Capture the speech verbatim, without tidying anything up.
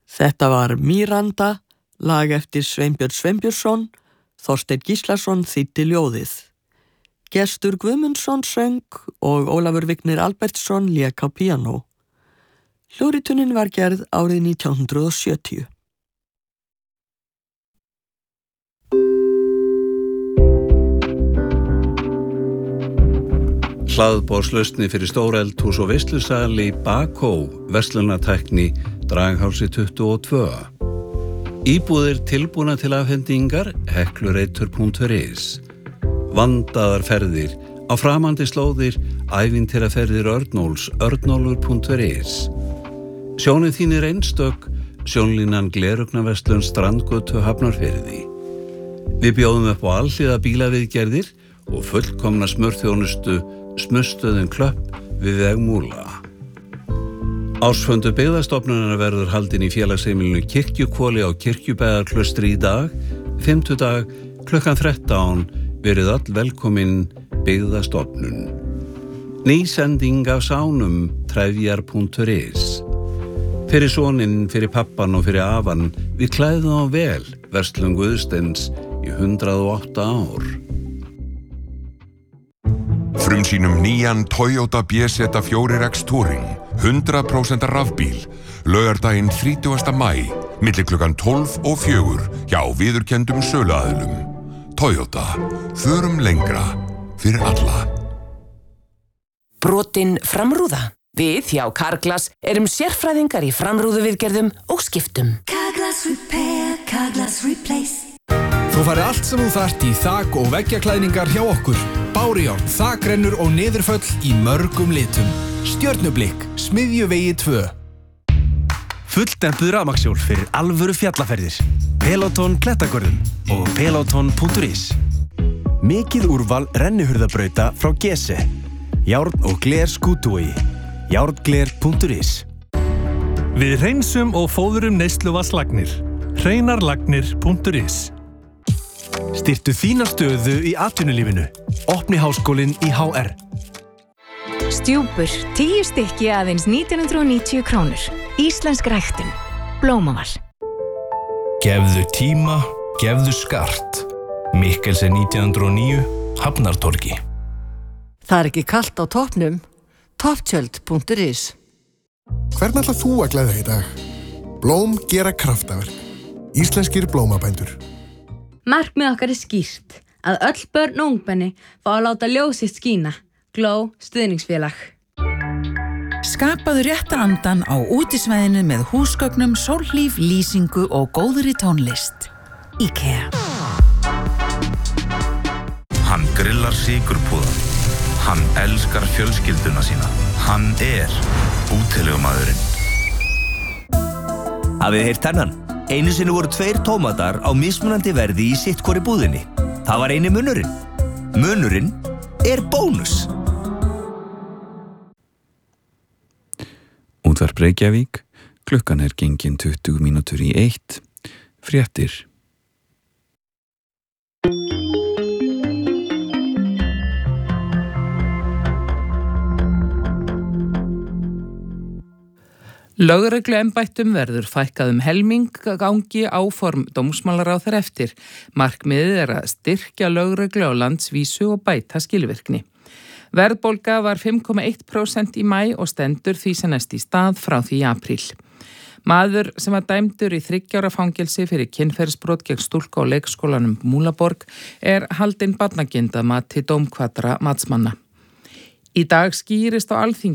Þetta var Míranda, lag eftir Sveinbjörn Sveinbjörnsson, Þorsteinn Gíslason þýddi ljóðið. Gestur Guðmundsson söng og Ólafur Vignir Albertsson lék á píanó. Hljóðritunin var gerð árið nítján hundrað og sjötíu. Hlaðborðslausni fyrir stóreldhús og veislusali Bakó, verslunartækni, Draghálsi tuttugu og tvö. Íbúðir tilbúna til afhendingar, heklureitur punktur is. Vandaðar ferðir, á framandi slóðir, ævintýraferðir Örnóls, örnólfur punktur is. Sjónið þín er einstök, sjónlínan Gleraugnarverslun Strandgötu Hafnarfirði. Við bjóðum upp á alhliða bílaviðgerðir og fullkomna smurþjónustu Smurstöðin Klöpp við veg Múla. Ársfundur byggðastofnunar verður haldinn í félagsheimilinu Kirkjuhvoli á Kirkjubæjarklaustri í dag, fimmtudag klukkan þrettán, verið öll velkomin byggðastofnun. Ný sending af sánum trefjar punktur is. Fyrir soninn, fyrir pappan og fyrir afan, við klæðum á vel verslun Guðsteins í hundrað og átta ár. Frumsýnum nýjan Toyota B Z fjögur X Touring, hundrað prósent rafbíl, laugardaginn þrítugasta maí, milli klukkan tólf og fjögur, hjá viðurkenndum söluaðilum. Toyota, förum lengra, fyrir alla. Brotin framrúða. Við hjá Carglass erum sérfræðingar í framrúðuviðgerðum og skiptum. Carglass Repair, Carglass Replace. Þú færði allt sem þú þarft í þak- og veggjaklæðningar hjá okkur. Bárujárn, þakrennur og niðurföll í mörgum litum. Stjörnublikk, Smiðjuvegi tvö. Fulldempuð rafmagnshjól fyrir alvöru fjallaferðir. Peloton Klettagörðum og peloton punktur is. Mikið úrval rennihurðabrauta frá Gese. Járn og gler skútuvogi. járngler punktur is. Við hreinsum og fóðurum neysluvatnslagnir. hreinarlagnir punktur is. Styrktu þína stöðu í atvinnulífinu. Opni háskólinn í H R. Stjúpur, tíu stykki aðeins nítján hundruð og níutíu krónur. Íslensk ræktun. Blómaval. Gefðu tíma, gefðu skart. Mikkelsen nítján hundruð og níu, Hafnartorgi. Það er ekki kalt á toppnum. topptjöld punktur is. Hvern ætlar þú að gleðja í dag? Blóm gera kraftaverk. Íslenskir blómabændur. Markmið okkar er skýrt, að öll börn og ungmenni fá að láta ljós sitt skína. Gló stuðningsfélag. Skapaðu rétta andan á útisvæðinu með húsgögnum, sólhlíf, lýsingu og góðri tónlist. IKEA. Hann grillar sykurpúða. Hann elskar fjölskylduna sína. Hann er útilegumaðurinn. Hafið heyrt þennan? Einu sinni voru tveir tómatar á mismunandi verði í sitt hvori búðinni. Það var eini munurinn. Munurinn er bónus. Útvarp Reykjavík, klukkan er gengin tuttugu mínútur í eitt. Fréttir. Lögregluembættum verður fækkað um helming gangi áform dómsmálaráðherra eftir. Markmiðið er að styrkja lögreglu á landsvísu og bæta skilvirkni. Verðbólga var fimm komma eitt prósent í maí og stendur því sem næst í stað frá því í apríl. Maður sem var dæmdur í þriggja ára fangelsi fyrir kynferðisbrot gegn stúlku á leikskólanum Múlaborg er haldinn barnagind að mati dómkvadra matsmanna. Í dag skýrist á Alþingi